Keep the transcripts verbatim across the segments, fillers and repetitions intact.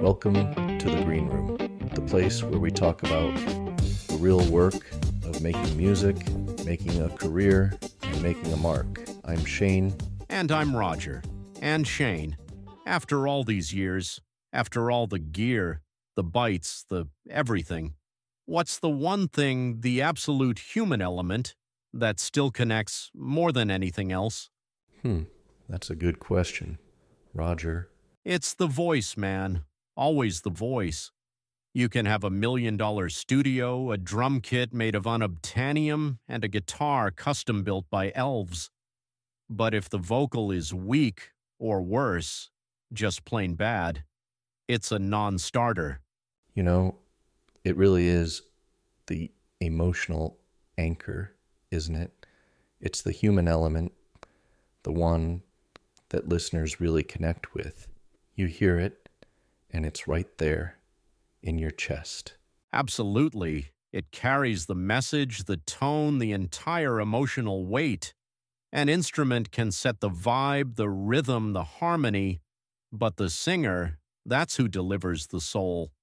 Welcome to the Green Room, the place where we talk about the real work of making music, making a career, and making a mark. I'm Shane. And I'm Roger. And Shane. After all these years, after all the gear, the bites, the everything, what's the one thing, the absolute human element, that still connects more than anything else? Hmm, that's a good question, Roger. It's the voice, man. Always the voice. You can have a million-dollar studio, a drum kit made of unobtainium, and a guitar custom-built by elves. But if the vocal is weak, or worse, just plain bad, it's a non-starter. You know, it really is the emotional anchor, isn't it? It's the human element, the one that listeners really connect with. You hear it, and it's right there in your chest. Absolutely. It carries the message, the tone, the entire emotional weight. An instrument can set the vibe, the rhythm, the harmony, but the singer, that's who delivers the soul.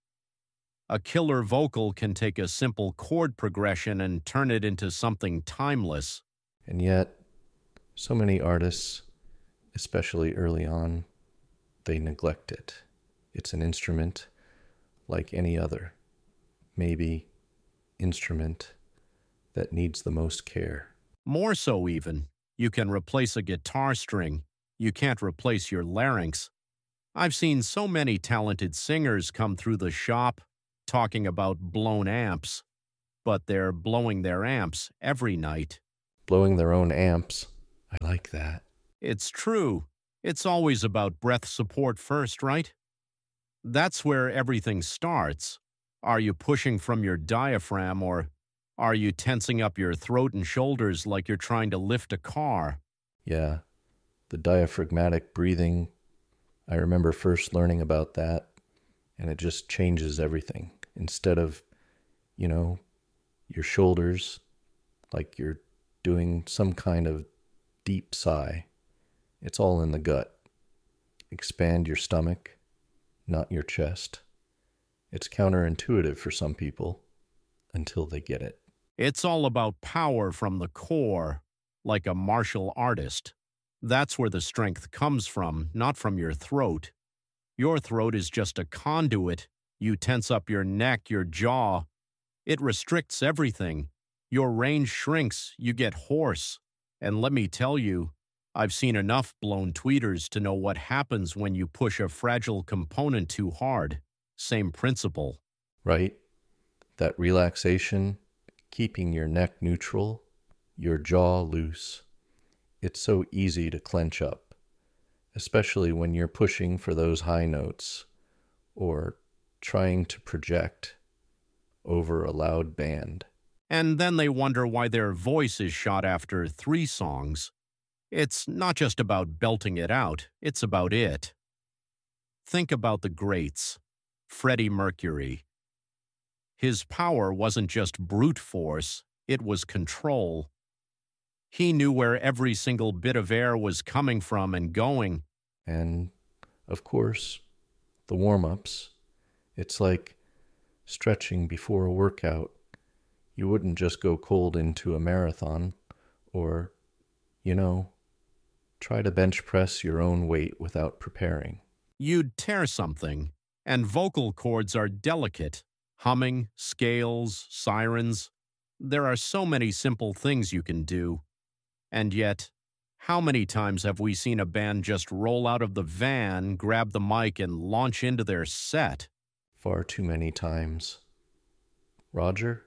A killer vocal can take a simple chord progression and turn it into something timeless. And yet, so many artists, especially early on, they neglect it. It's an instrument like any other, maybe instrument that needs the most care. More so even. You can replace a guitar string. You can't replace your larynx. I've seen so many talented singers come through the shop talking about blown amps, but they're blowing their amps every night. Blowing their own amps. I like that. It's true. It's always about breath support first, right? That's where everything starts. Are you pushing from your diaphragm, or are you tensing up your throat and shoulders like you're trying to lift a car? Yeah, the diaphragmatic breathing. I remember first learning about that, and it just changes everything. Instead of, you know, your shoulders, like you're doing some kind of deep sigh, it's all in the gut. Expand your stomach, not your chest. It's counterintuitive for some people until they get it. It's all about power from the core, like a martial artist. That's where the strength comes from, not from your throat. Your throat is just a conduit. You tense up your neck, your jaw. It restricts everything. Your range shrinks, you get hoarse. And let me tell you, I've seen enough blown tweeters to know what happens when you push a fragile component too hard. Same principle. Right? That relaxation, keeping your neck neutral, your jaw loose. It's so easy to clench up, especially when you're pushing for those high notes or trying to project over a loud band. And then they wonder why their voice is shot after three songs. It's not just about belting it out, it's about it. Think about the greats. Freddie Mercury. His power wasn't just brute force, it was control. He knew where every single bit of air was coming from and going. And, of course, the warm-ups. It's like stretching before a workout. You wouldn't just go cold into a marathon or, you know, try to bench press your own weight without preparing. You'd tear something, and vocal cords are delicate. Humming, scales, sirens. There are so many simple things you can do. And yet, how many times have we seen a band just roll out of the van, grab the mic, and launch into their set? Far too many times. Roger?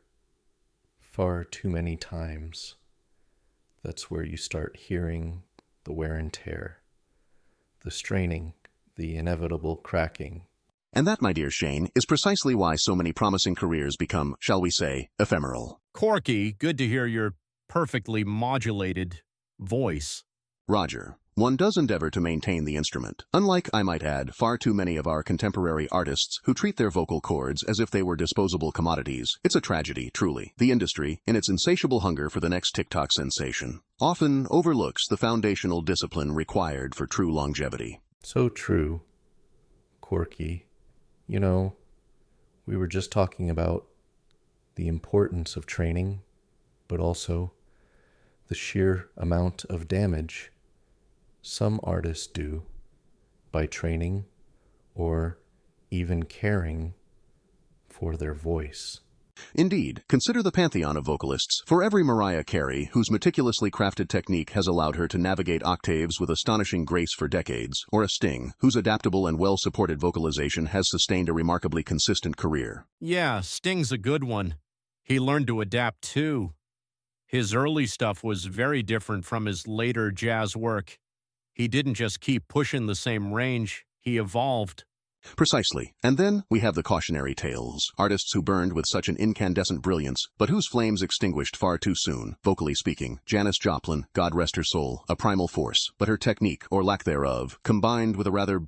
Far too many times. That's where you start hearing the wear and tear, the straining, the inevitable cracking. And that, my dear Shane, is precisely why so many promising careers become, shall we say, ephemeral. Corky, good to hear your perfectly modulated voice. Roger, one does endeavor to maintain the instrument, unlike, I might add, far too many of our contemporary artists who treat their vocal cords as if they were disposable commodities. It's a tragedy, truly. The industry, in its insatiable hunger for the next TikTok sensation, often overlooks the foundational discipline required for true longevity. So true, Corky. You know, we were just talking about the importance of training, but also the sheer amount of damage some artists do by training or even caring for their voice. Indeed, consider the pantheon of vocalists. For every Mariah Carey, whose meticulously crafted technique has allowed her to navigate octaves with astonishing grace for decades, or a Sting, whose adaptable and well-supported vocalization has sustained a remarkably consistent career. Yeah, Sting's a good one. He learned to adapt too. His early stuff was very different from his later jazz work. He didn't just keep pushing the same range, he evolved. Precisely. And then we have the cautionary tales. Artists who burned with such an incandescent brilliance, but whose flames extinguished far too soon. Vocally speaking, Janis Joplin, God rest her soul, a primal force, but her technique, or lack thereof, combined with a rather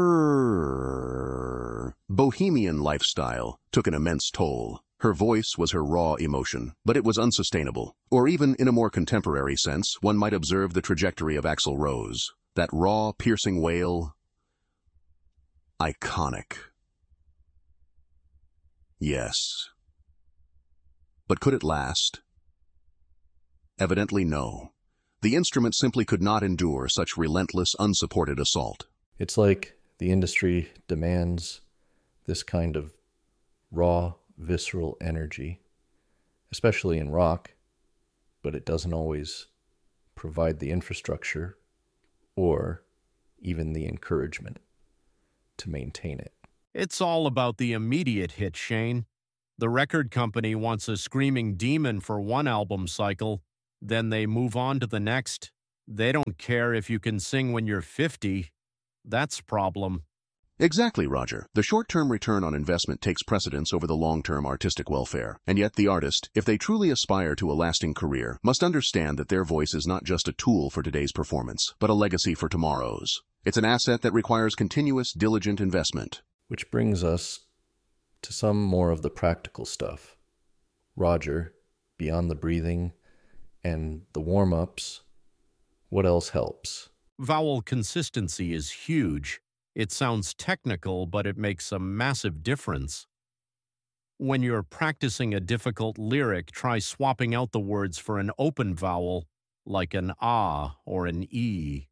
brrrr bohemian lifestyle, took an immense toll. Her voice was her raw emotion, but it was unsustainable. Or even in a more contemporary sense, one might observe the trajectory of Axl Rose. That raw, piercing wail, iconic. Yes. But could it last? Evidently no. The instrument simply could not endure such relentless, unsupported assault. It's like the industry demands this kind of raw, visceral energy, especially in rock, but it doesn't always provide the infrastructure or even the encouragement to maintain it. It's all about the immediate hit, Shane. The record company wants a screaming demon for one album cycle, then they move on to the next. They don't care if you can sing when you're fifty. That's problem. Exactly, Roger. The short-term return on investment takes precedence over the long-term artistic welfare. And yet the artist, if they truly aspire to a lasting career, must understand that their voice is not just a tool for today's performance, but a legacy for tomorrow's. It's an asset that requires continuous, diligent investment. Which brings us to some more of the practical stuff. Roger, beyond the breathing and the warm-ups, what else helps? Vowel consistency is huge. It sounds technical, but it makes a massive difference. When you're practicing a difficult lyric, try swapping out the words for an open vowel, like an ah or an e.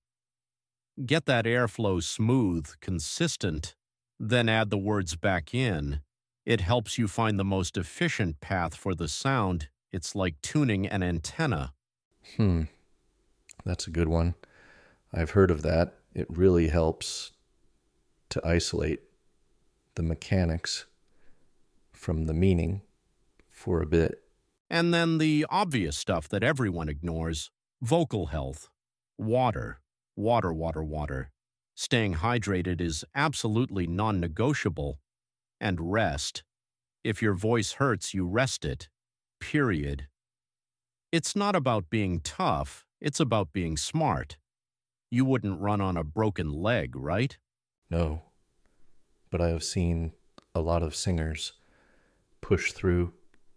Get that airflow smooth, consistent, then add the words back in. It helps you find the most efficient path for the sound. It's like tuning an antenna. Hmm, that's a good one. I've heard of that. It really helps to isolate the mechanics from the meaning for a bit. And then the obvious stuff that everyone ignores: vocal health, water, water, water, water. Staying hydrated is absolutely non-negotiable. And rest. If your voice hurts, you rest it. Period. It's not about being tough, it's about being smart. You wouldn't run on a broken leg, right? No, but I have seen a lot of singers push through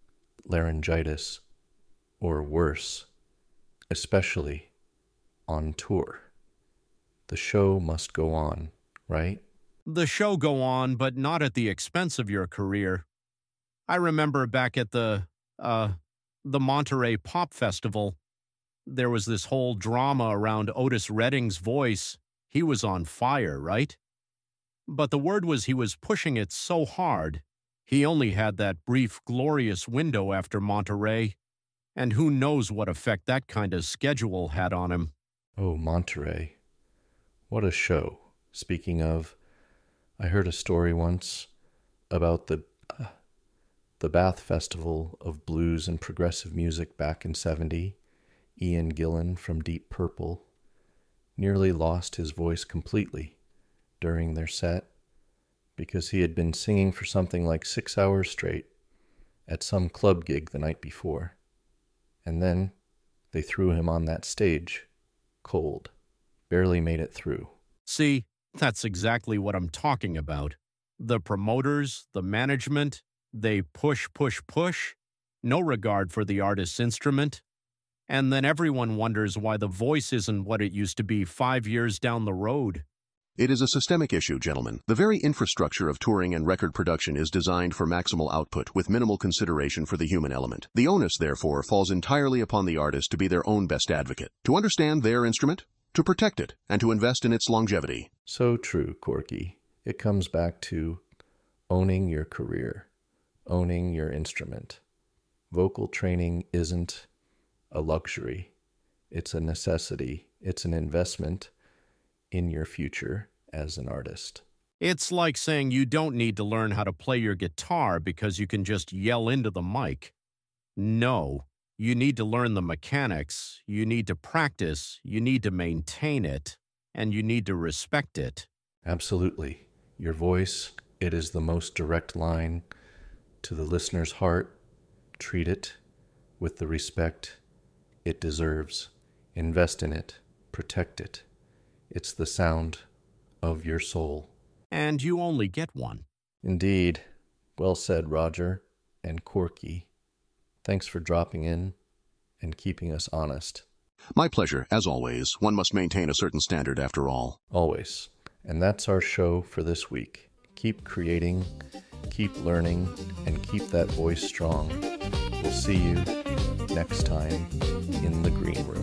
laryngitis or worse, especially on tour. The show must go on, right? The show go on, but not at the expense of your career. I remember back at the, uh, the Monterey Pop Festival, there was this whole drama around Otis Redding's voice. He was on fire, right? But the word was he was pushing it so hard, he only had that brief, glorious window after Monterey, and who knows what effect that kind of schedule had on him. Oh, Monterey. What a show. Speaking of, I heard a story once about the uh, the Bath Festival of Blues and Progressive Music back in seventy. Ian Gillan from Deep Purple nearly lost his voice completely during their set because he had been singing for something like six hours straight at some club gig the night before. And then they threw him on that stage, cold, barely made it through. See, that's exactly what I'm talking about. The promoters, the management, they push, push, push, no regard for the artist's instrument. And then everyone wonders why the voice isn't what it used to be five years down the road. It is a systemic issue, gentlemen. The very infrastructure of touring and record production is designed for maximal output with minimal consideration for the human element. The onus, therefore, falls entirely upon the artist to be their own best advocate, to understand their instrument, to protect it, and to invest in its longevity. So true, Corky. It comes back to owning your career, owning your instrument. Vocal training isn't a luxury. It's a necessity. It's an investment in your future as an artist. It's like saying you don't need to learn how to play your guitar because you can just yell into the mic. No, you need to learn the mechanics, you need to practice, you need to maintain it, and you need to respect it. Absolutely. Your voice, it is the most direct line to the listener's heart. Treat it with the respect it deserves. Invest in it. Protect it. It's the sound of your soul. And you only get one. Indeed. Well said, Roger and Corky. Thanks for dropping in and keeping us honest. My pleasure, as always. One must maintain a certain standard after all. Always. And that's our show for this week. Keep creating, keep learning, and keep that voice strong. We'll see you next time in the green room.